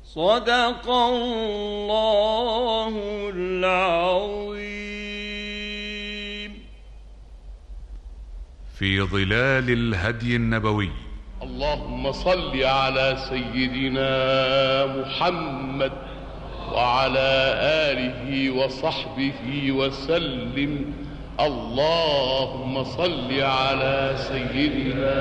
صدق الله العظيم. في ظلال الهدي النبوي. اللهم صل على سيدنا محمد وعلى آله وصحبه وسلم. اللهم صل على سيدنا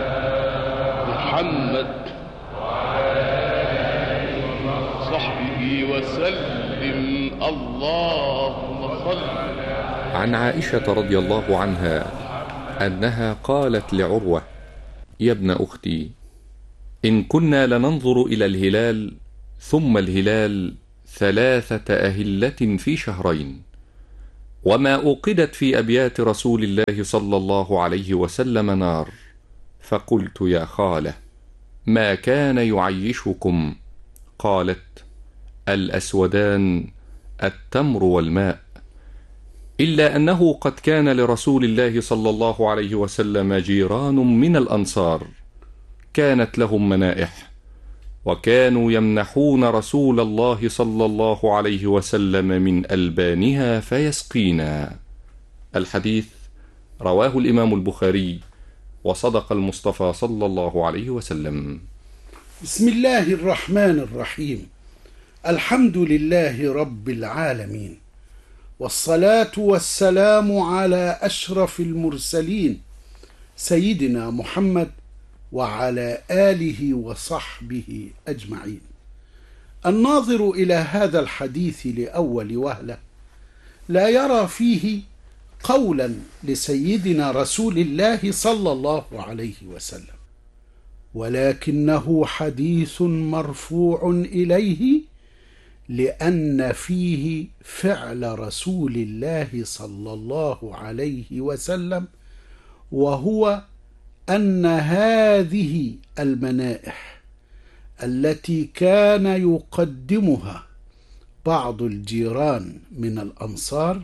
محمد وعلى آله وصحبه وسلم. اللهم صل. عن عائشة رضي الله عنها أنها قالت لعروة: يا ابن أختي، إن كنا لننظر إلى الهلال ثم الهلال 3 أهلة في شهرين، وما أوقدت في أبيات رسول الله صلى الله عليه وسلم نار، فقلت: يا خالة، ما كان يعيشكم؟ قالت: الأسودان التمر والماء، إلا أنه قد كان لرسول الله صلى الله عليه وسلم جيران من الأنصار كانت لهم منائح، وكانوا يمنحون رسول الله صلى الله عليه وسلم من ألبانها فيسقينا. الحديث رواه الإمام البخاري، وصدق المصطفى صلى الله عليه وسلم. بسم الله الرحمن الرحيم. الحمد لله رب العالمين، والصلاة والسلام على أشرف المرسلين سيدنا محمد وعلى آله وصحبه أجمعين. الناظر إلى هذا الحديث لأول وهلة لا يرى فيه قولا لسيدنا رسول الله صلى الله عليه وسلم، ولكنه حديث مرفوع إليه، لأن فيه فعل رسول الله صلى الله عليه وسلم، وهو أن هذه المنائح التي كان يقدمها بعض الجيران من الأنصار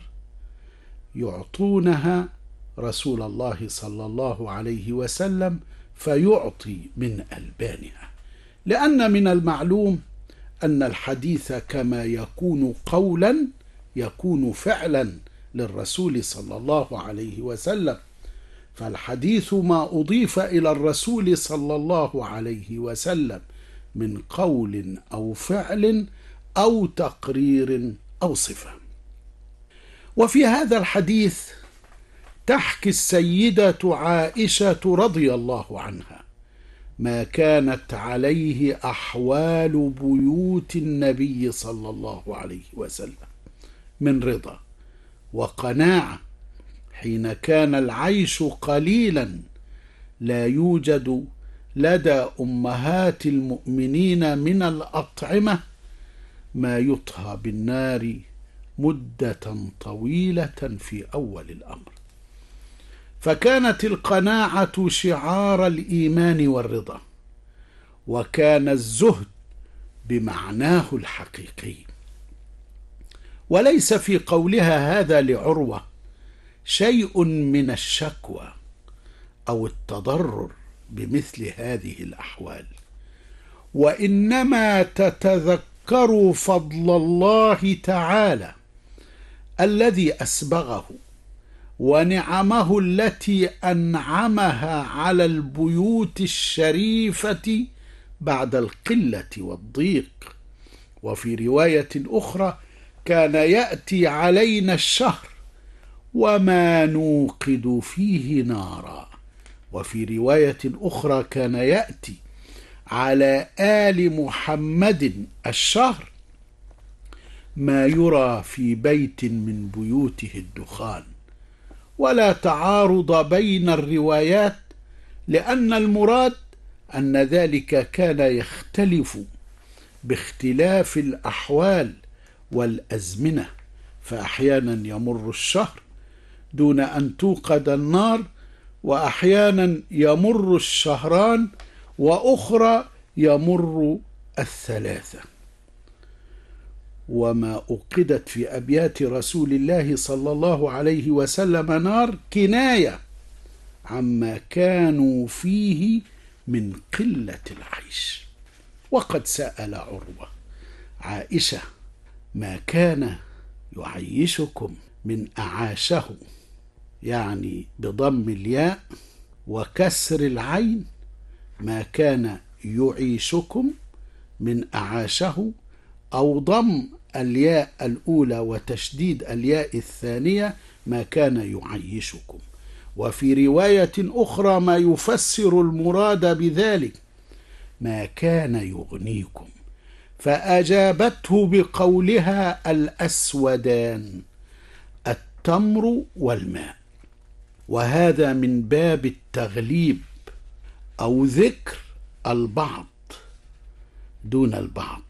يعطونها رسول الله صلى الله عليه وسلم فيعطي من ألبانها، لأن من المعلوم أن الحديث كما يكون قولا يكون فعلا للرسول صلى الله عليه وسلم، فالحديث ما أضيف إلى الرسول صلى الله عليه وسلم من قول أو فعل أو تقرير أو صفة. وفي هذا الحديث تحكي السيدة عائشة رضي الله عنها ما كانت عليه أحوال بيوت النبي صلى الله عليه وسلم من رضا وقناعة، حين كان العيش قليلا لا يوجد لدى أمهات المؤمنين من الأطعمة ما يطهى بالنار مدة طويلة في أول الأمر، فكانت القناعة شعار الإيمان والرضا، وكان الزهد بمعناه الحقيقي. وليس في قولها هذا لعروة شيء من الشكوى أو التضرر بمثل هذه الأحوال، وإنما تتذكر فضل الله تعالى الذي أسبغه ونعمه التي أنعمها على البيوت الشريفة بعد القلة والضيق. وفي رواية أخرى: كان يأتي علينا الشهر وما نوقد فيه نارا. وفي رواية أخرى: كان يأتي على آل محمد الشهر ما يرى في بيت من بيوته الدخان. ولا تعارض بين الروايات، لأن المراد أن ذلك كان يختلف باختلاف الأحوال والأزمنة، فأحيانا يمر الشهر دون أن توقد النار، وأحيانا يمر الشهران، وأخرى يمر 3. وما أوقدت في أبيات رسول الله صلى الله عليه وسلم نار كناية عما كانوا فيه من قلة العيش. وقد سأل عروة عائشة: ما كان يعيشكم من أعاشه، يعني بضم الياء وكسر العين، ما كان يعيشكم من أعاشه، أو ضم الياء الأولى وتشديد الياء الثانية ما كان يعيشكم. وفي رواية أخرى ما يفسر المراد بذلك: ما كان يغنيكم. فأجابته بقولها: الأسودان، التمر والماء. وهذا من باب التغليب أو ذكر البعض دون البعض،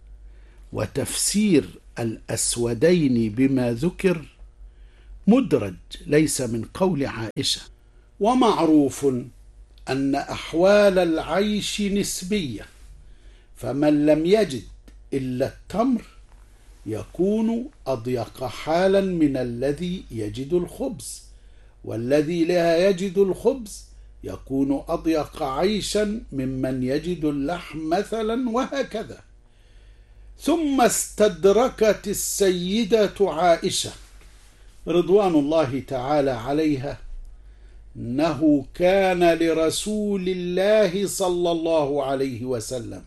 وتفسير الأسودين بما ذكر مدرج ليس من قول عائشة. ومعروف أن أحوال العيش نسبية، فمن لم يجد إلا التمر يكون أضيق حالا من الذي يجد الخبز، والذي لا يجد الخبز يكون أضيق عيشا ممن يجد اللحم مثلا، وهكذا. ثم استدركت السيدة عائشة رضوان الله تعالى عليها أنه كان لرسول الله صلى الله عليه وسلم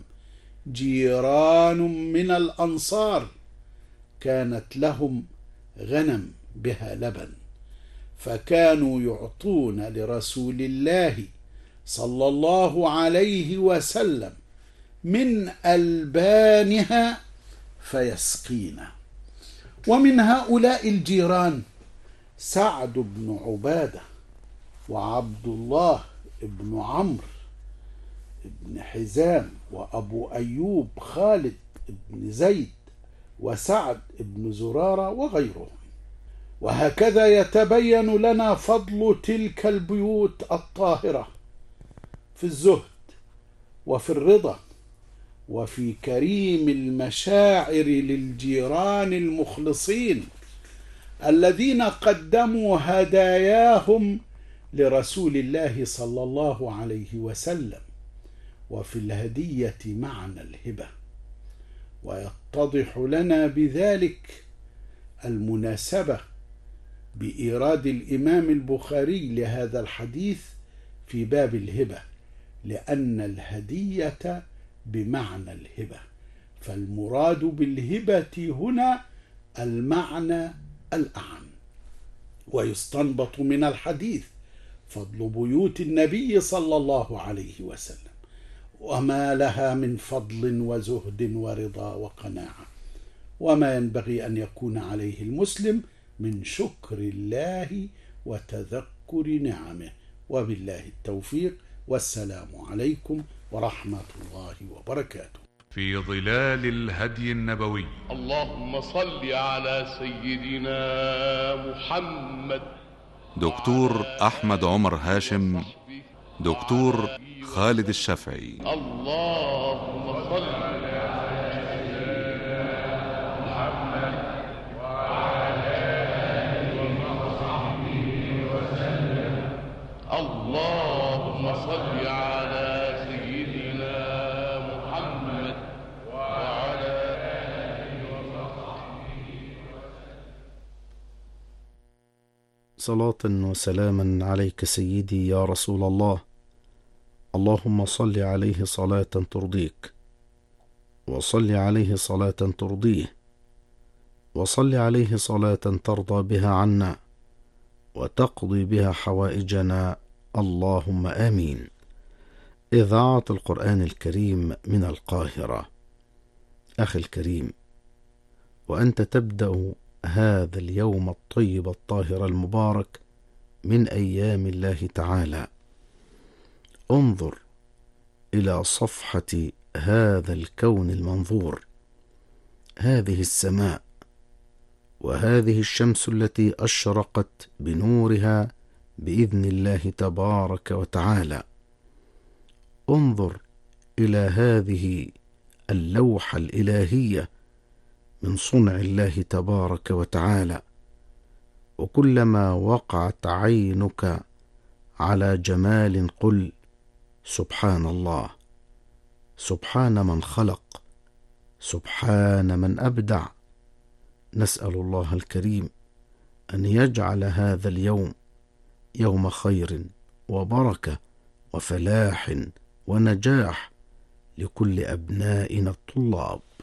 جيران من الأنصار كانت لهم غنم بها لبن، فكانوا يعطون لرسول الله صلى الله عليه وسلم من ألبانها فيسقينا. ومن هؤلاء الجيران سعد بن عبادة، وعبد الله بن عمرو بن حزام، وأبو أيوب خالد بن زيد، وسعد بن زرارة، وغيرهم. وهكذا يتبين لنا فضل تلك البيوت الطاهرة في الزهد وفي الرضا وفي كريم المشاعر للجيران المخلصين الذين قدموا هداياهم لرسول الله صلى الله عليه وسلم. وفي الهدية معنى الهبة، ويتضح لنا بذلك المناسبة بإيراد الإمام البخاري لهذا الحديث في باب الهبة، لأن الهدية بمعنى الهبة، فالمراد بالهبة هنا المعنى الأعم. ويستنبط من الحديث فضل بيوت النبي صلى الله عليه وسلم، وما لها من فضل وزهد ورضا وقناعة، وما ينبغي أن يكون عليه المسلم من شكر الله وتذكر نعمه. وبالله التوفيق، والسلام عليكم ورحمة الله وبركاته. في ظلال الهدي النبوي. اللهم صل على سيدنا محمد. دكتور أحمد عمر هاشم، دكتور خالد الشافعي. اللهم صل على سيدنا محمد وعلى آله وصحبه وسلم. اللهم صل على سيدنا محمد وعلى آله وصحبه وسلم. صلاة وسلاما عليك سيدي يا رسول الله. اللهم صل عليه صلاة ترضيك، وصل عليه صلاة ترضيه، وصل عليه صلاة ترضى بها عنا وتقضي بها حوائجنا، اللهم آمين. إذاعة القرآن الكريم من القاهرة. أخي الكريم، وأنت تبدأ هذا اليوم الطيب الطاهر المبارك من أيام الله تعالى، انظر إلى صفحة هذا الكون المنظور، هذه السماء، وهذه الشمس التي أشرقت بنورها بإذن الله تبارك وتعالى. انظر إلى هذه اللوحة الإلهية من صنع الله تبارك وتعالى، وكلما وقعت عينك على جمال قل سبحان الله، سبحان من خلق، سبحان من أبدع. نسأل الله الكريم أن يجعل هذا اليوم يوم خير وبركة وفلاح ونجاح لكل أبنائنا الطلاب.